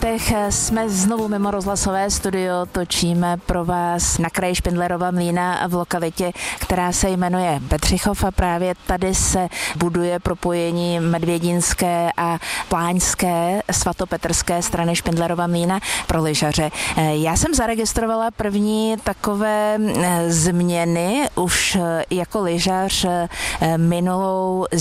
letech jsme znovu mimo rozhlasové studio, točíme pro vás na kraji Špindlerova Mlýna v lokalitě, která se jmenuje Bedřichov a právě tady se buduje propojení medvědinské a pláňské svatopetrské strany Špindlerova Mlýna pro lyžaře. Já jsem zaregistrovala první takové změny už jako lyžař minulou